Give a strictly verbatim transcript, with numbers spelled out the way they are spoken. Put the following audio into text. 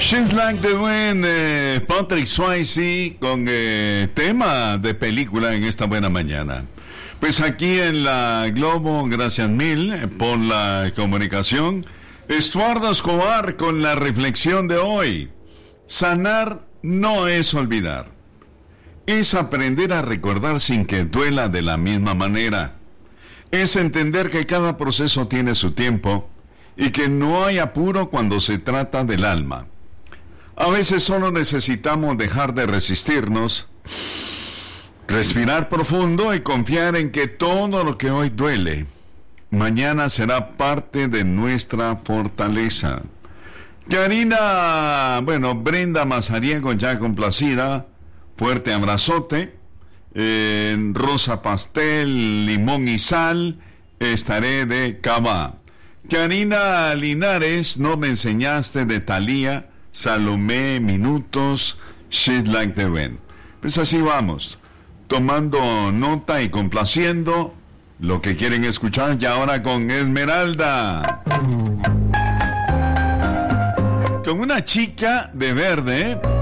She's Like the Wind, eh, Patrick Swayze con eh, tema de película en esta buena mañana. Pues aquí en la Globo, gracias mil eh, por la comunicación. Estuardo Escobar con la reflexión de hoy. Sanar no es olvidar, es aprender a recordar sin que duela de la misma manera. Es entender que cada proceso tiene su tiempo y que no hay apuro cuando se trata del alma. A veces solo necesitamos dejar de resistirnos, respirar profundo y confiar en que todo lo que hoy duele, mañana será parte de nuestra fortaleza. Karina, bueno, Brenda Mazariego ya complacida, fuerte abrazote, eh, rosa pastel, limón y sal, estaré de cama. Karina Linares, no me enseñaste de Thalía, Salomé, minutos, She's Like the Wind. Pues así vamos, tomando nota y complaciendo lo que quieren escuchar. Y ahora con Esmeralda, con una chica de verde.